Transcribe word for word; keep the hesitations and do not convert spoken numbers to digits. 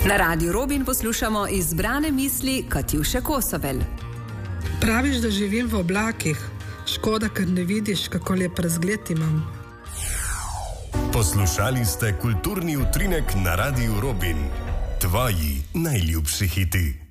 Na Radiu Robin poslušamo izbrane misli Katjuše Kosovel. Praviš, da živim v oblakih. Škoda, ker ne vidiš, kako lep razgled imam. Poslušali ste kulturni utrinek na Radiu Robin. Tvoji najljubši hiti.